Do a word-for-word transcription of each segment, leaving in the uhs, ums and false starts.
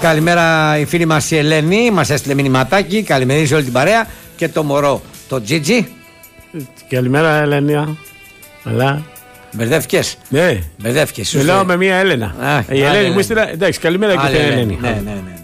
Καλημέρα η φίλη μας η Ελένη, μας έστειλε μηνυματάκι. Καλημερίζει όλη την παρέα και το μωρό, το Τζίτζι. Καλημέρα Ελένια. Αλλά. Μπερδεύτηκες. Ναι. Μπερδεύτηκες. Μιλάω με μία Έλενα. Α, η Ελένη Έλενα. Μου έστειλε. Εντάξει, καλημέρα και την Ελένη. Ναι, ναι, ναι, ναι.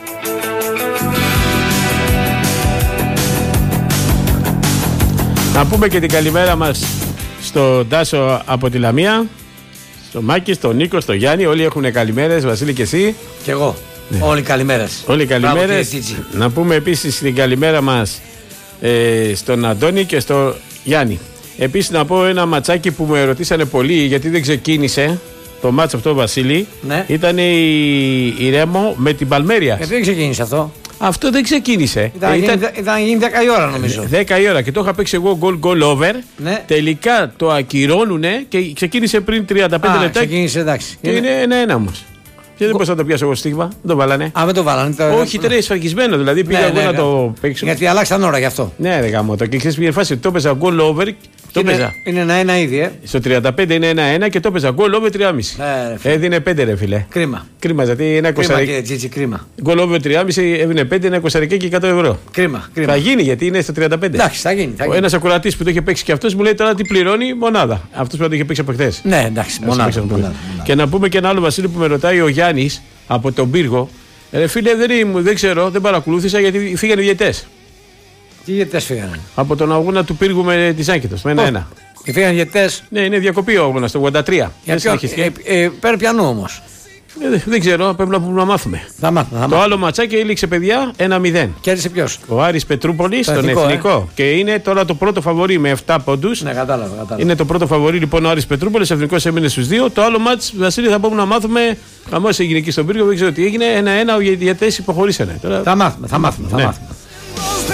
Να πούμε και την καλημέρα μας στον Τάσο από τη Λαμία, στον Μάκη, στον Νίκο, στον Γιάννη. Όλοι έχουν καλημέρες, Βασίλη και εσύ. Κι εγώ. Ναι. Όλοι καλημέρες. Όλοι καλημέρες. Να πούμε επίσης την καλημέρα μας ε, στον Αντώνη και στον Γιάννη. Επίσης να πω ένα ματσάκι που με ρωτήσανε πολύ γιατί δεν ξεκίνησε το μάτσο αυτό, Βασίλη. Ναι. Ήταν η, η Ρέμο με την Παλμέρια. Γιατί δεν ξεκίνησε αυτό. Αυτό δεν ξεκίνησε. Ήταν, ήταν, ήταν, ήταν γίνει δέκα η ώρα νομίζω. δέκα η ώρα και το είχα παίξει εγώ goal, goal over. Ναι. Τελικά το ακυρώνουνε και ξεκίνησε πριν τριάντα πέντε Α, λεπτά. Ξεκίνησε, εντάξει. Και είναι ένα-ένα όμως. Και δεν μπορούσα να το πιάσω εγώ στίγμα. Δεν το βάλανε. Α, δεν το βάλανε. Το... Όχι, ήταν εσφαγισμένο. Δηλαδή πήγα ναι, εγώ ναι, να ναι. το παίξω. Γιατί αλλάξαν ώρα γι' αυτό. Ναι, ρε γάμο. Το και ξέρει πήγε φάση. Το έπαιζα goal over. Το είναι, είναι ένα-ένα ήδη, ε. Στο τριάντα πέντε είναι ένα-ένα και το έπαιζα goal over τρία κόμμα πέντε. Ναι, έδινε πέντε, ρε φιλέ. Κρίμα. Κρίμα, γιατί είναι είκοσι. Κρίμα, κύριε κρίμα. Goal over τρία κόμμα πέντε έδινε πέντε, είναι είκοσι και εκατό ευρώ. Κρίμα, κρίμα. Θα γίνει γιατί είναι στο τριάντα πέντε. Εντάξει, θα γίνει. Θα γίνει. Ο ένας ακροατής που το είχε παίξει και αυτός μου λέει τώρα τι πληρώνει μονάδα. Αυτός που το είχε παίξει από χθες. Ναι, εντάξει, μονάδα. μονάδα. Και να πούμε και ένα άλλο, Βασίλη, που με ρωτάει ο Γιάννης από τον Πύργο. Ρε φίλε, δεν, δεν ξέρω, δεν παρακολούθησα γιατί φύγανε οι διαιτές. Τι διαιτές φύγανε? Από τον αγώνα του Πύργου με τη Ζάκητος, με ένα-ένα. Και φύγανε διαιτές. Ναι, είναι διακοπή ο αγώνας, το ογδόντα τρία. Πέρα πιανού όμως. Ε, δεν ξέρω, πρέπει να, να μάθουμε. Θα μάθουμε, θα το άλλο ματσάκι έληξε, παιδιά, ένα μηδέν. Κέρδισε ποιος? Ο Άρης Πετρούπολης, τον εθνικό. εθνικό. Ε? Και είναι τώρα το πρώτο φαβορί με επτά πόντους. Ναι, κατάλαβα, κατάλαβα. Είναι το πρώτο φαβορί λοιπόν ο Άρης Πετρούπολης, εθνικός έμεινε στους δύο. Το άλλο μάτς, Βασίλη, θα πούμε να μάθουμε. Αμέσως έγινε εκεί στον Πύργο, δεν ξέρω τι έγινε. Ένα-ένα, οι διαιτές υποχωρήσανε. Τώρα... Θα μάθουμε, θα μάθουμε. Θα ναι. μάθουμε.